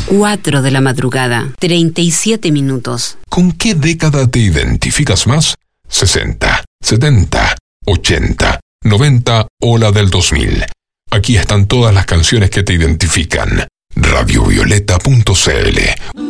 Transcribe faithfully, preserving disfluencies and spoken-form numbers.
cuatro de la madrugada, treinta y siete minutos. ¿Con qué década te identificas más? ¿sesenta, setenta, ochenta, noventa o la del dos mil? Aquí están todas las canciones que te identifican. radiovioleta punto c l